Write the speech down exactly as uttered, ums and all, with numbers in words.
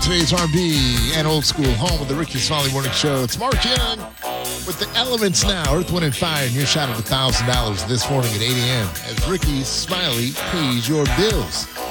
today's R and B and old school home of the Ricky Smiley Morning Show. It's Mark Young with the Elements now. Earth, Wind, and Fire, and your shot at one thousand dollars this morning at eight a.m. as Ricky Smiley pays your bills.